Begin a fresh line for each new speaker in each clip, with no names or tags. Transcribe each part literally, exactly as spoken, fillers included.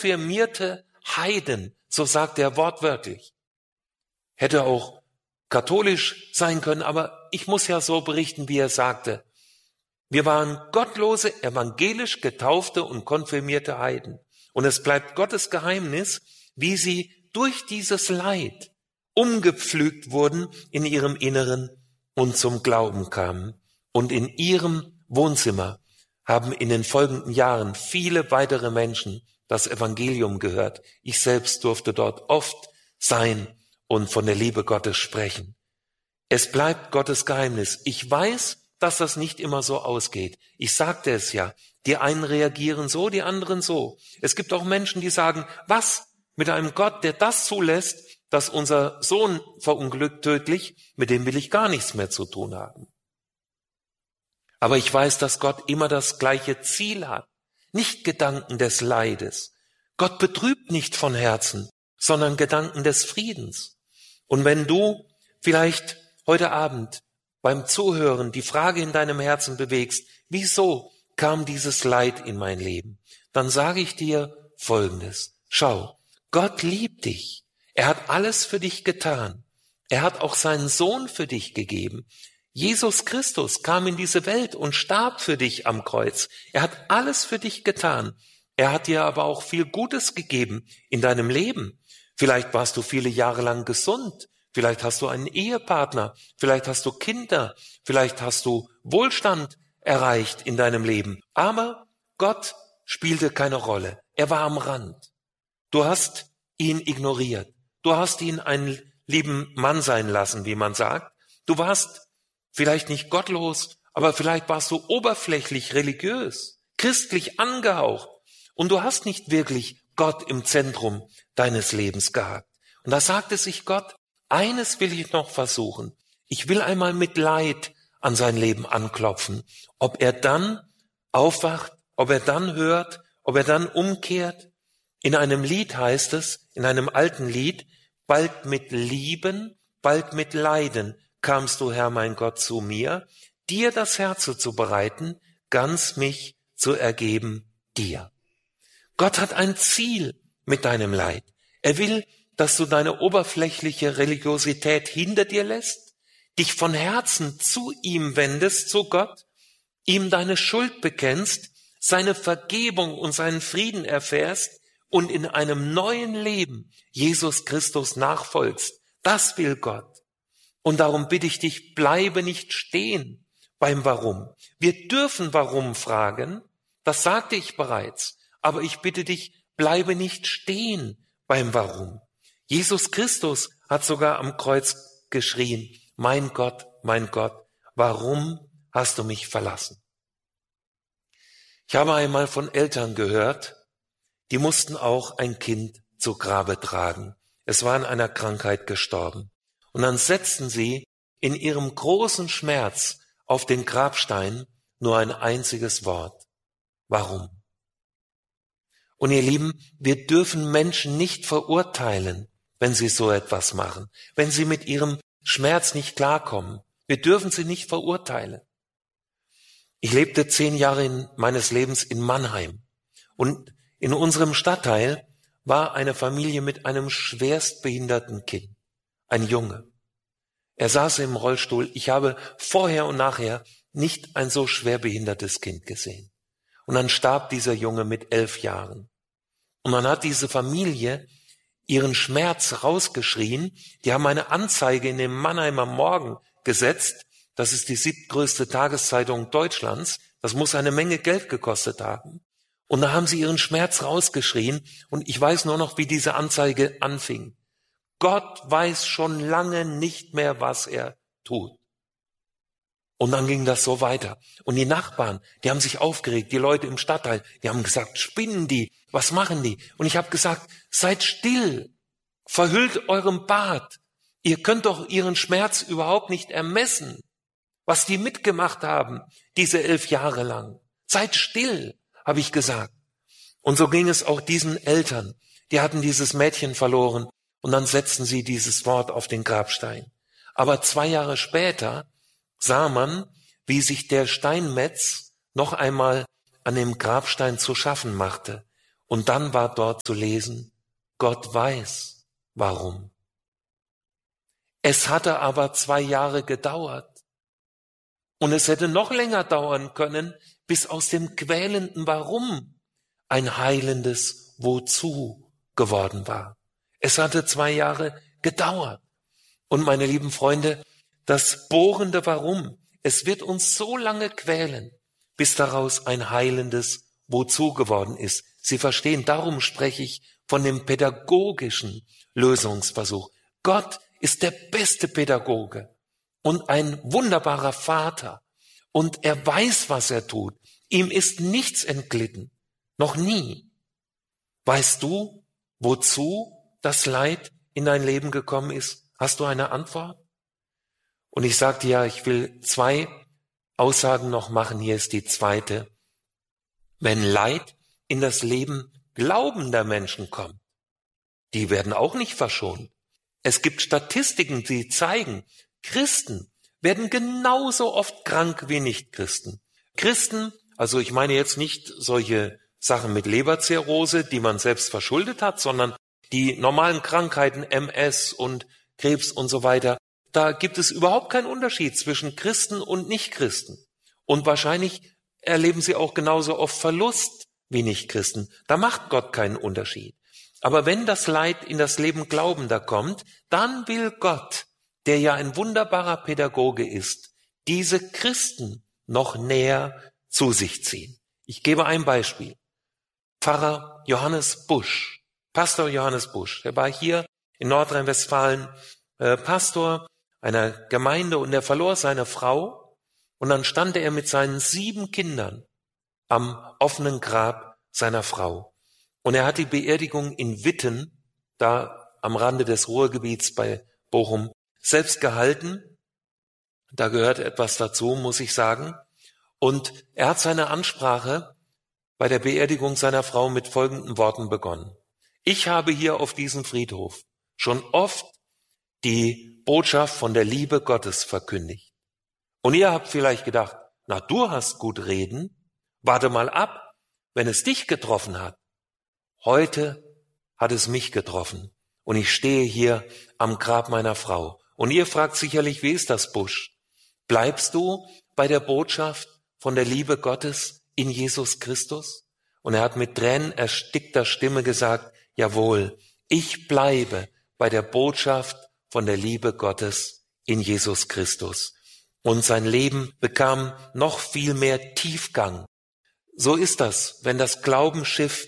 konfirmierte Heiden, so sagt er wortwörtlich. Hätte auch katholisch sein können, aber ich muss ja so berichten, wie er sagte. Wir waren gottlose, evangelisch getaufte und konfirmierte Heiden. Und es bleibt Gottes Geheimnis, wie sie durch dieses Leid umgepflügt wurden in ihrem Inneren und zum Glauben kamen. Und in ihrem Wohnzimmer haben in den folgenden Jahren viele weitere Menschen das Evangelium gehört. Ich selbst durfte dort oft sein und von der Liebe Gottes sprechen. Es bleibt Gottes Geheimnis. Ich weiß, dass das nicht immer so ausgeht. Ich sagte es ja. Die einen reagieren so, die anderen so. Es gibt auch Menschen, die sagen, was? Mit einem Gott, der das zulässt, dass unser Sohn verunglückt tödlich, mit dem will ich gar nichts mehr zu tun haben. Aber ich weiß, dass Gott immer das gleiche Ziel hat. Nicht Gedanken des Leides. Gott betrübt nicht von Herzen, sondern Gedanken des Friedens. Und wenn du vielleicht heute Abend beim Zuhören die Frage in deinem Herzen bewegst, wieso kam dieses Leid in mein Leben? Dann sage ich dir Folgendes. Schau, Gott liebt dich. Er hat alles für dich getan. Er hat auch seinen Sohn für dich gegeben. Jesus Christus kam in diese Welt und starb für dich am Kreuz. Er hat alles für dich getan. Er hat dir aber auch viel Gutes gegeben in deinem Leben. Vielleicht warst du viele Jahre lang gesund. Vielleicht hast du einen Ehepartner, vielleicht hast du Kinder, vielleicht hast du Wohlstand erreicht in deinem Leben. Aber Gott spielte keine Rolle. Er war am Rand. Du hast ihn ignoriert. Du hast ihn einen lieben Mann sein lassen, wie man sagt. Du warst vielleicht nicht gottlos, aber vielleicht warst du oberflächlich religiös, christlich angehaucht. Und du hast nicht wirklich Gott im Zentrum deines Lebens gehabt. Und da sagte sich Gott, eines will ich noch versuchen. Ich will einmal mit Leid an sein Leben anklopfen. Ob er dann aufwacht, ob er dann hört, ob er dann umkehrt. In einem Lied heißt es, in einem alten Lied, bald mit Lieben, bald mit Leiden kamst du, Herr mein Gott, zu mir, dir das Herz zu bereiten, ganz mich zu ergeben dir. Gott hat ein Ziel mit deinem Leid. Er will, dass du deine oberflächliche Religiosität hinter dir lässt, dich von Herzen zu ihm wendest, zu Gott, ihm deine Schuld bekennst, seine Vergebung und seinen Frieden erfährst und in einem neuen Leben Jesus Christus nachfolgst. Das will Gott. Und darum bitte ich dich, bleibe nicht stehen beim Warum. Wir dürfen Warum fragen, das sagte ich bereits, aber ich bitte dich, bleibe nicht stehen beim Warum. Jesus Christus hat sogar am Kreuz geschrien, mein Gott, mein Gott, warum hast du mich verlassen? Ich habe einmal von Eltern gehört, die mussten auch ein Kind zu Grabe tragen. Es war an einer Krankheit gestorben. Und dann setzten sie in ihrem großen Schmerz auf den Grabstein nur ein einziges Wort. Warum? Und ihr Lieben, wir dürfen Menschen nicht verurteilen, wenn sie so etwas machen, wenn sie mit ihrem Schmerz nicht klarkommen. Wir dürfen sie nicht verurteilen. Ich lebte zehn Jahre in, meines Lebens in Mannheim und in unserem Stadtteil war eine Familie mit einem schwerstbehinderten Kind, ein Junge. Er saß im Rollstuhl. Ich habe vorher und nachher nicht ein so schwerbehindertes Kind gesehen. Und dann starb dieser Junge mit elf Jahren. Und dann hat diese Familie ihren Schmerz rausgeschrien. Die haben eine Anzeige in dem Mannheimer Morgen gesetzt. Das ist die siebtgrößte Tageszeitung Deutschlands. Das muss eine Menge Geld gekostet haben. Und da haben sie ihren Schmerz rausgeschrien. Und ich weiß nur noch, wie diese Anzeige anfing. Gott weiß schon lange nicht mehr, was er tut. Und dann ging das so weiter. Und die Nachbarn, die haben sich aufgeregt, die Leute im Stadtteil, die haben gesagt, spinnen die, was machen die? Und ich habe gesagt, seid still, verhüllt eurem Bart. Ihr könnt doch ihren Schmerz überhaupt nicht ermessen, was die mitgemacht haben, diese elf Jahre lang. Seid still, habe ich gesagt. Und so ging es auch diesen Eltern. Die hatten dieses Mädchen verloren und dann setzten sie dieses Wort auf den Grabstein. Aber zwei Jahre später sah man, wie sich der Steinmetz noch einmal an dem Grabstein zu schaffen machte. Und dann war dort zu lesen, Gott weiß, warum. Es hatte aber zwei Jahre gedauert. Und es hätte noch länger dauern können, bis aus dem quälenden Warum ein heilendes Wozu geworden war. Es hatte zwei Jahre gedauert. Und meine lieben Freunde, das bohrende Warum, es wird uns so lange quälen, bis daraus ein heilendes Wozu geworden ist. Sie verstehen, darum spreche ich von dem pädagogischen Lösungsversuch. Gott ist der beste Pädagoge und ein wunderbarer Vater. Und er weiß, was er tut. Ihm ist nichts entglitten. Noch nie. Weißt du, wozu das Leid in dein Leben gekommen ist? Hast du eine Antwort? Und ich sagte ja, ich will zwei Aussagen noch machen. Hier ist die zweite. Wenn Leid in das Leben glaubender Menschen kommt, die werden auch nicht verschont. Es gibt Statistiken, die zeigen, Christen werden genauso oft krank wie Nichtchristen. Christen, also ich meine jetzt nicht solche Sachen mit Leberzirrhose, die man selbst verschuldet hat, sondern die normalen Krankheiten, M S und Krebs und so weiter, da gibt es überhaupt keinen Unterschied zwischen Christen und Nichtchristen. Und wahrscheinlich erleben sie auch genauso oft Verlust wie Nichtchristen. Da macht Gott keinen Unterschied. Aber wenn das Leid in das Leben Glaubender kommt, dann will Gott, der ja ein wunderbarer Pädagoge ist, diese Christen noch näher zu sich ziehen. Ich gebe ein Beispiel. Pfarrer Johannes Busch, Pastor Johannes Busch, der war hier in Nordrhein-Westfalen äh, Pastor einer Gemeinde und er verlor seine Frau und dann stand er mit seinen sieben Kindern am offenen Grab seiner Frau. Und er hat die Beerdigung in Witten, da am Rande des Ruhrgebiets bei Bochum, selbst gehalten. Da gehört etwas dazu, muss ich sagen. Und er hat seine Ansprache bei der Beerdigung seiner Frau mit folgenden Worten begonnen. Ich habe hier auf diesem Friedhof schon oft die Botschaft von der Liebe Gottes verkündigt. Und ihr habt vielleicht gedacht, na, du hast gut reden, warte mal ab, wenn es dich getroffen hat. Heute hat es mich getroffen und ich stehe hier am Grab meiner Frau. Und ihr fragt sicherlich, wie ist das, Busch? Bleibst du bei der Botschaft von der Liebe Gottes in Jesus Christus? Und er hat mit Tränen erstickter Stimme gesagt, jawohl, ich bleibe bei der Botschaft von der Liebe Gottes in Jesus Christus. Und sein Leben bekam noch viel mehr Tiefgang. So ist das, wenn das Glaubensschiff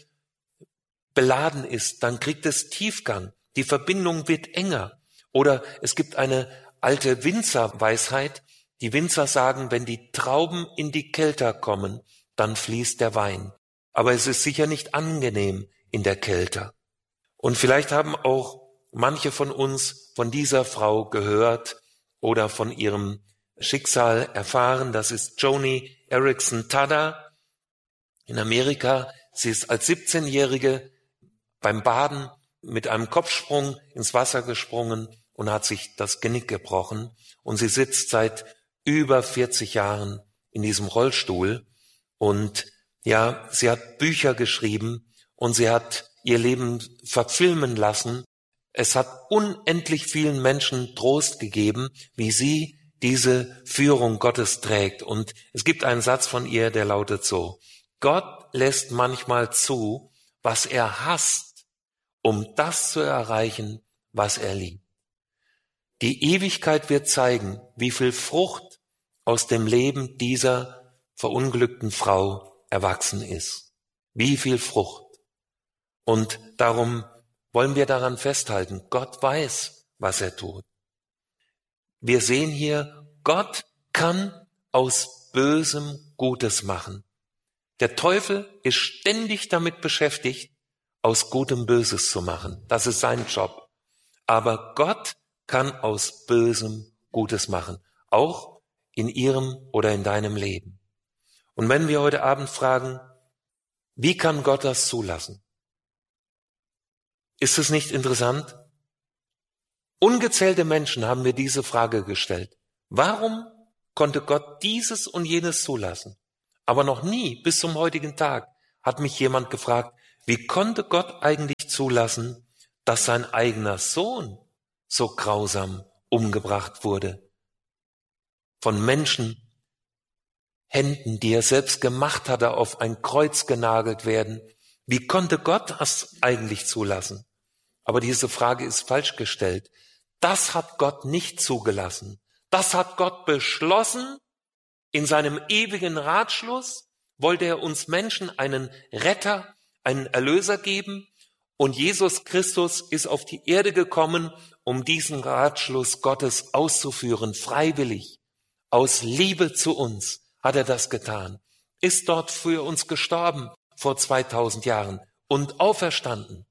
beladen ist, dann kriegt es Tiefgang. Die Verbindung wird enger. Oder es gibt eine alte Winzerweisheit. Die Winzer sagen, wenn die Trauben in die Kelter kommen, dann fließt der Wein. Aber es ist sicher nicht angenehm in der Kälte. Und vielleicht haben auch manche von uns von dieser Frau gehört oder von ihrem Schicksal erfahren. Das ist Joni Eareckson Tada in Amerika. Sie ist als siebzehnjährige beim Baden mit einem Kopfsprung ins Wasser gesprungen und hat sich das Genick gebrochen. Und sie sitzt seit über vierzig Jahren in diesem Rollstuhl. Und ja, sie hat Bücher geschrieben und sie hat ihr Leben verfilmen lassen. Es hat unendlich vielen Menschen Trost gegeben, wie sie diese Führung Gottes trägt. Und es gibt einen Satz von ihr, der lautet so: Gott lässt manchmal zu, was er hasst, um das zu erreichen, was er liebt. Die Ewigkeit wird zeigen, wie viel Frucht aus dem Leben dieser verunglückten Frau erwachsen ist. Wie viel Frucht. Und darum wollen wir daran festhalten, Gott weiß, was er tut. Wir sehen hier, Gott kann aus Bösem Gutes machen. Der Teufel ist ständig damit beschäftigt, aus Gutem Böses zu machen. Das ist sein Job. Aber Gott kann aus Bösem Gutes machen. Auch in ihrem oder in deinem Leben. Und wenn wir heute Abend fragen, wie kann Gott das zulassen? Ist es nicht interessant? Ungezählte Menschen haben mir diese Frage gestellt. Warum konnte Gott dieses und jenes zulassen? Aber noch nie, bis zum heutigen Tag, hat mich jemand gefragt, Wie konnte Gott eigentlich zulassen, dass sein eigener Sohn so grausam umgebracht wurde? Von Menschen, Händen, die er selbst gemacht hatte, auf ein Kreuz genagelt werden. Wie konnte Gott das eigentlich zulassen? Aber diese Frage ist falsch gestellt. Das hat Gott nicht zugelassen. Das hat Gott beschlossen. In seinem ewigen Ratschluss wollte er uns Menschen einen Retter, einen Erlöser geben. Und Jesus Christus ist auf die Erde gekommen, um diesen Ratschluss Gottes auszuführen, freiwillig. Aus Liebe zu uns hat er das getan. Ist dort für uns gestorben vor zweitausend Jahren und auferstanden.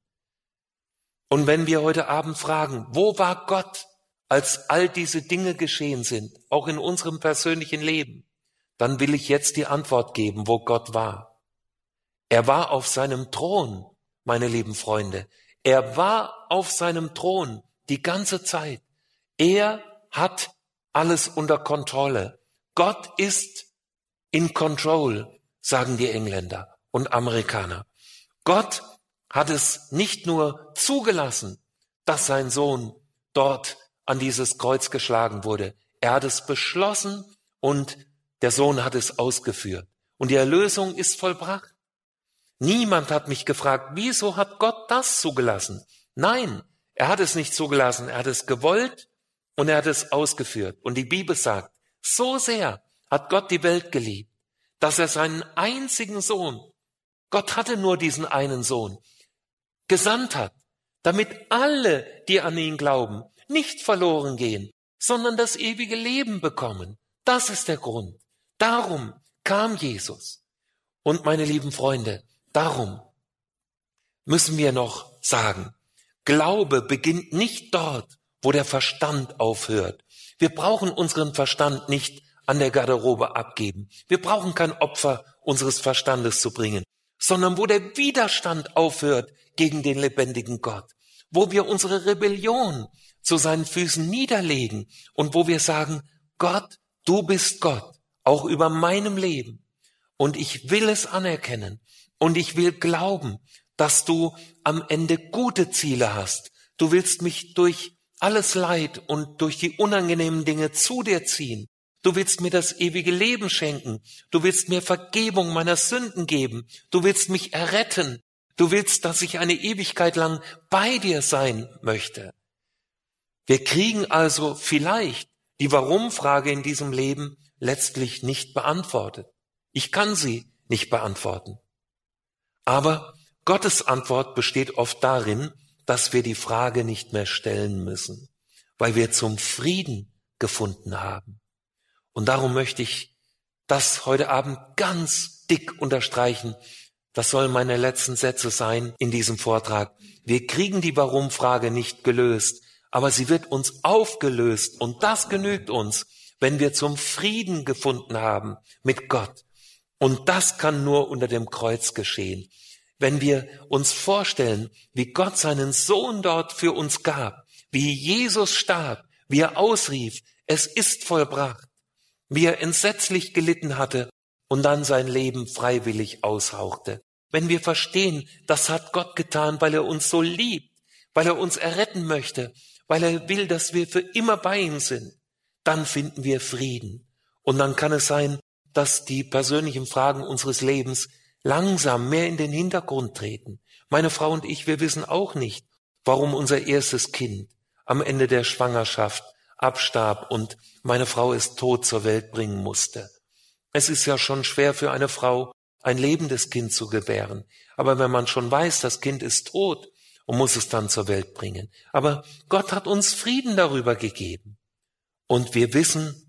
Und wenn wir heute Abend fragen, wo war Gott, als all diese Dinge geschehen sind, auch in unserem persönlichen Leben, dann will ich jetzt die Antwort geben, wo Gott war. Er war auf seinem Thron, meine lieben Freunde. Er war auf seinem Thron die ganze Zeit. Er hat alles unter Kontrolle. Gott ist in control, sagen die Engländer und Amerikaner. Gott hat es nicht nur zugelassen, dass sein Sohn dort an dieses Kreuz geschlagen wurde. Er hat es beschlossen und der Sohn hat es ausgeführt. Und die Erlösung ist vollbracht. Niemand hat mich gefragt, wieso hat Gott das zugelassen? Nein, er hat es nicht zugelassen. Er hat es gewollt und er hat es ausgeführt. Und die Bibel sagt, so sehr hat Gott die Welt geliebt, dass er seinen einzigen Sohn, Gott hatte nur diesen einen Sohn, gesandt hat, damit alle, die an ihn glauben, nicht verloren gehen, sondern das ewige Leben bekommen. Das ist der Grund. Darum kam Jesus. Und meine lieben Freunde, darum müssen wir noch sagen, Glaube beginnt nicht dort, wo der Verstand aufhört. Wir brauchen unseren Verstand nicht an der Garderobe abgeben. Wir brauchen kein Opfer unseres Verstandes zu bringen, sondern wo der Widerstand aufhört gegen den lebendigen Gott, wo wir unsere Rebellion zu seinen Füßen niederlegen und wo wir sagen, Gott, du bist Gott, auch über meinem Leben. Und ich will es anerkennen und ich will glauben, dass du am Ende gute Ziele hast. Du willst mich durch alles Leid und durch die unangenehmen Dinge zu dir ziehen. Du willst mir das ewige Leben schenken. Du willst mir Vergebung meiner Sünden geben. Du willst mich erretten. Du willst, dass ich eine Ewigkeit lang bei dir sein möchte. Wir kriegen also vielleicht die Warum-Frage in diesem Leben letztlich nicht beantwortet. Ich kann sie nicht beantworten. Aber Gottes Antwort besteht oft darin, dass wir die Frage nicht mehr stellen müssen, weil wir zum Frieden gefunden haben. Und darum möchte ich das heute Abend ganz dick unterstreichen. Das sollen meine letzten Sätze sein in diesem Vortrag. Wir kriegen die Warum-Frage nicht gelöst, aber sie wird uns aufgelöst. Und das genügt uns, wenn wir zum Frieden gefunden haben mit Gott. Und das kann nur unter dem Kreuz geschehen. Wenn wir uns vorstellen, wie Gott seinen Sohn dort für uns gab, wie Jesus starb, wie er ausrief, es ist vollbracht, wie er entsetzlich gelitten hatte und dann sein Leben freiwillig aushauchte. Wenn wir verstehen, das hat Gott getan, weil er uns so liebt, weil er uns erretten möchte, weil er will, dass wir für immer bei ihm sind, dann finden wir Frieden. Und dann kann es sein, dass die persönlichen Fragen unseres Lebens langsam mehr in den Hintergrund treten. Meine Frau und ich, wir wissen auch nicht, warum unser erstes Kind am Ende der Schwangerschaft abstarb und meine Frau es tot zur Welt bringen musste. Es ist ja schon schwer für eine Frau, ein lebendes Kind zu gebären. Aber wenn man schon weiß, das Kind ist tot und muss es dann zur Welt bringen. Aber Gott hat uns Frieden darüber gegeben. Und wir wissen,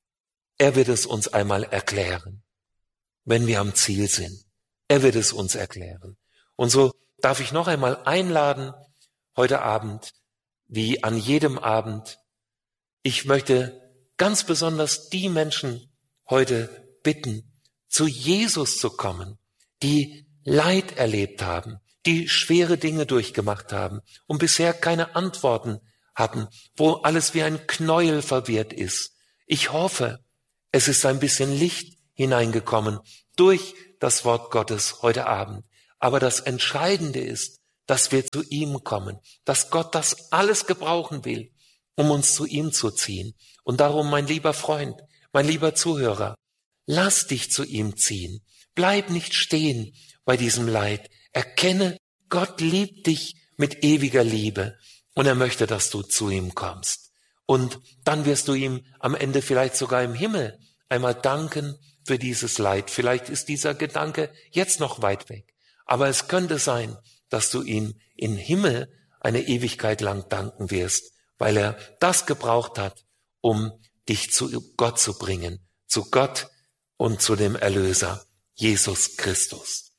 er wird es uns einmal erklären, wenn wir am Ziel sind. Er wird es uns erklären. Und so darf ich noch einmal einladen, heute Abend, wie an jedem Abend, ich möchte ganz besonders die Menschen heute bitten, zu Jesus zu kommen, die Leid erlebt haben, die schwere Dinge durchgemacht haben und bisher keine Antworten hatten, wo alles wie ein Knäuel verwirrt ist. Ich hoffe, es ist ein bisschen Licht hineingekommen durch das Wort Gottes heute Abend. Aber das Entscheidende ist, dass wir zu ihm kommen, dass Gott das alles gebrauchen will, um uns zu ihm zu ziehen. Und darum, mein lieber Freund, mein lieber Zuhörer, lass dich zu ihm ziehen. Bleib nicht stehen bei diesem Leid. Erkenne, Gott liebt dich mit ewiger Liebe und er möchte, dass du zu ihm kommst. Und dann wirst du ihm am Ende vielleicht sogar im Himmel einmal danken für dieses Leid. Vielleicht ist dieser Gedanke jetzt noch weit weg. Aber es könnte sein, dass du ihm im Himmel eine Ewigkeit lang danken wirst, weil er das gebraucht hat, um dich zu Gott zu bringen, zu Gott und zu dem Erlöser, Jesus Christus.